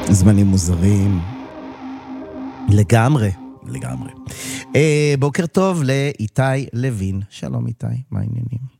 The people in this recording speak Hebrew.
זמנים מוזרים. לגמרי. בוקר טוב לאיתי לוין. שלום איתי, מה העניינים?